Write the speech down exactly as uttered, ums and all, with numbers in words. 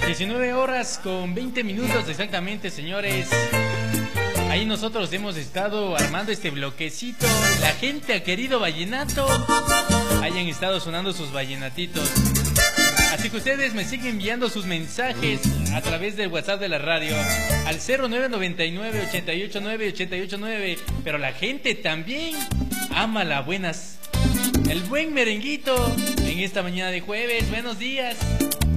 diecinueve horas con veinte minutos exactamente, señores. Ahí nosotros hemos estado armando este bloquecito. La gente ha querido vallenato. Hayan estado sonando sus vallenatitos. Así que ustedes me siguen enviando sus mensajes a través del WhatsApp de la radio al cero nueve nueve nueve, ocho ocho nueve, ocho ocho nueve. Pero la gente también ama las buenas, el buen merenguito en esta mañana de jueves. Buenos días.